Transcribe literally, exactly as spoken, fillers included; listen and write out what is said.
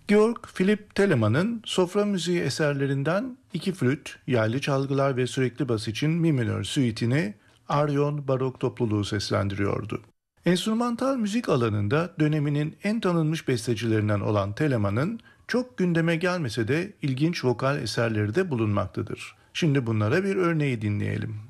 Georg Philipp Telemann'ın sofra müziği eserlerinden iki flüt, yaylı çalgılar ve sürekli bas için mi minör süitini Aryon Barok topluluğu seslendiriyordu. Enstrümantal müzik alanında döneminin en tanınmış bestecilerinden olan Telemann'ın çok gündeme gelmese de ilginç vokal eserleri de bulunmaktadır. Şimdi bunlara bir örneği dinleyelim.